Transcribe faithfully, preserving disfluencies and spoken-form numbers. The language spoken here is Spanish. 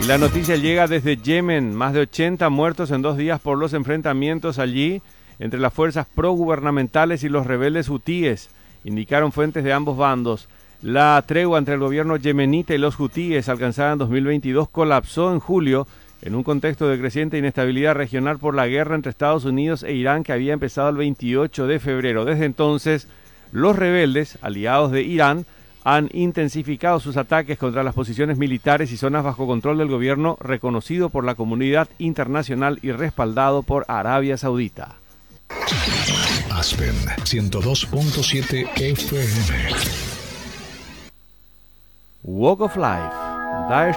Y la noticia llega desde Yemen, más de ochenta muertos en dos días por los enfrentamientos allí entre las fuerzas progubernamentales y los rebeldes hutíes, indicaron fuentes de ambos bandos. La tregua entre el gobierno yemenita y los hutíes alcanzada en dos mil veintidós colapsó en julio en un contexto de creciente inestabilidad regional por la guerra entre Estados Unidos e Irán que había empezado el veintiocho de febrero. Desde entonces, los rebeldes, aliados de Irán, han intensificado sus ataques contra las posiciones militares y zonas bajo control del gobierno reconocido por la comunidad internacional y respaldado por Arabia Saudita. Aspen ciento dos punto siete F M. Walk of Life. Dire